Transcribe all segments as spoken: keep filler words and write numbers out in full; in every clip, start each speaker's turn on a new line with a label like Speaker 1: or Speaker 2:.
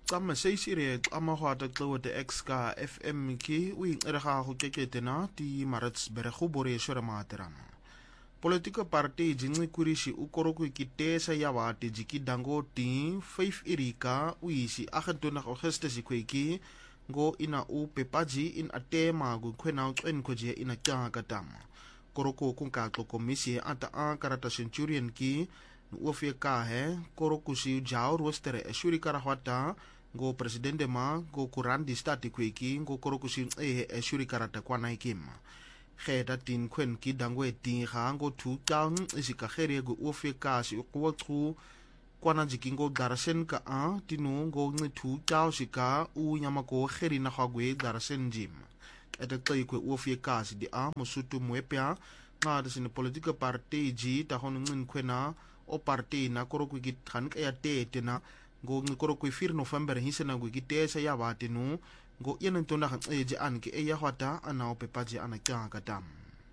Speaker 1: Tama seisire ama hwata tlo de exka F M ki wi erga go keketena ti marats berego bore shore materama. Political party jingi kurishi ukoroku kitesa ya wate jiki dango ti five irika uisi akhadona Augustus kweki go ina u pepaji in atema go kwena utwen koje ina kya katama. Koroko kunka tlo komisi ata a karata centurion ki uofie ka he koroko si jao rostere ashuri karahwata go presidente ma go kurandi stati kweki go koroko si e ashuri karata kwa naikima. Kheta tin kwen ki dangwe tin ga go two thousand isika khere go uofie ka si ukwo tru kwana jikingo darasen ka a tinu go ngi two thousand ka u nyama ko kheri na khagwe darasen jim. Eta tla kwe uofie ka si di a musutu mwepya nga dasini political party ji ta honu ngin kwena o party na koroko ki than ka ya te na go ngi koroko four November hisena go kitesa ya batinu go yenen tona kan eje anke e ya hwata ana o pepaji ana kya katam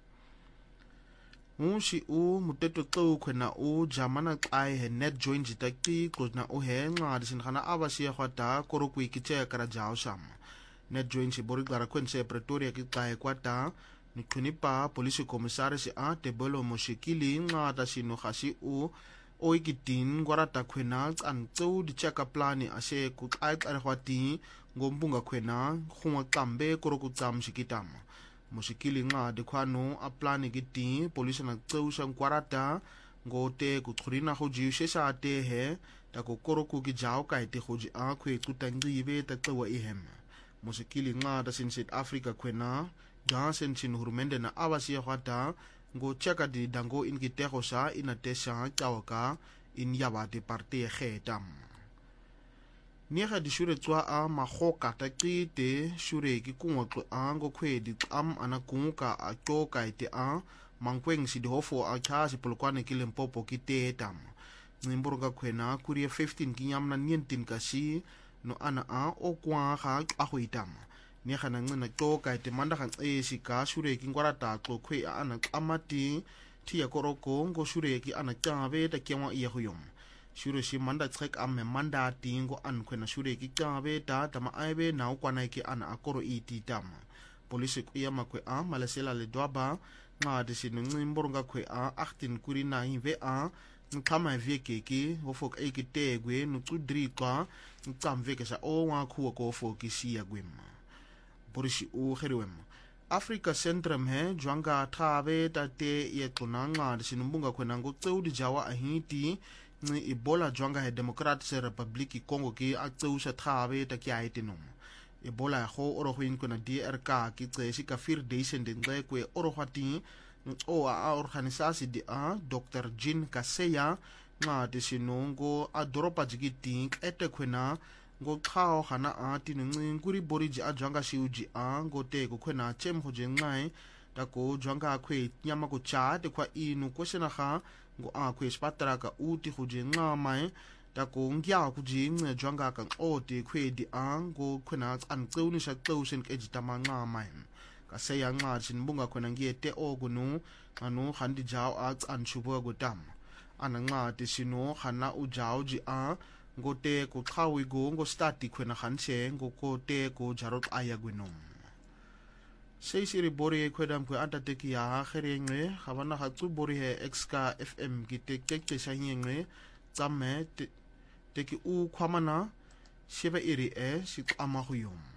Speaker 1: mushi u muteto tlo kwena u jamana kai he net join jitaki klona o he nga disin khana abasi ya hwata koroko ikitse kara jao sam net join si bori gara kwense Pretoria ki kai kwata ni kunipa polisi komisare si a tebolo moshikili nga dasino khasi u o ikitin gwarata kwena an tseu di cheka plani ase ku ai arhwati ngombunga kwena khunga kambe koroko tsam shikitama moshikili nga de khwano a plani kiti polisi na tseu sha gwarata ngote ku tkhurina go ji shesha te he ta ko koroko ki jao ka ite go ji a khwe tutangibe ta tsewa ihem moshikili nga da sin South Africa kwena jansen chin hurmende na abasi hwata go cheka di dango in kitego sa ina tesha kawaka in yabate parte khetam niega di shure tswa a magoka ta qite shure ki kungotlo a go khwedi am ana kunka a toka ite a mankweng si di hofo a khasi polokwane ki Limpopo ki tetam ngimburga khwena kurie fifteen ki nyamna nineteen kasi no ana a o kwa ga a go itama ni khana ngina toka ite manda kan e sika shure ki ngwarata tlo khwe ana amati thia koroko ngo shure ki ana tsabe ta kyanwa iya huyom shure shi manda tsek amme manda tingo an khwena shure ki tsabe ta tama aibe na ukwana ki ana akoro iti tama polisi ku ya makwe a malasela le dwaba nga de sinu ngimborunga khwe a eighteen kuri nine ve a nkama veke ki hofok e ki tegwe no tsudrika nkamveke sa o wa khuwa ko fokisi ya gwema Borishi u kheriwem Africa Centrum he jwanga thabe tate ye tlonanga disinumbunga khwena ngo tseudi jawa ahiti ni Ebola jwanga he Democratic Republic Congo ki atseusha thabe ta kya itinum Ebola ho oro hwin kuna D R K ki tsesi ka four days and ngwe kwe oro hwati o a organisasi di a Doctor Jean Kaseya nga disinungo a dropa jigitink ete khwena go khao khana a tinungin kuri boriji a jwanga shiuji a go te ko khwena chem ho je ngai ta ko jwanga khwe nyama ko cha te khwa inu ko sena kha go a khwe spatra ka uti ho je nga mai ta ko ngya ku ji nge jwanga ka o te khwe di a go khwena an tseuni sha tseusen ke jitama nga mai ka se ya nga chin bunga khwena ngie te o go nu anu khandi jao a an chubo go tam ana nga te sino khana u jao ji a ngote ko khawi go ngo stati khwena khanse ngo ko te ko jarot aya gwinom seisiri bori khwedam ko anta te ki ya kherengwe khabana khatsu bori he exka F M ki te ke ke shanyengwe tsamme te ki u khwamana shebe iri e si qama huyom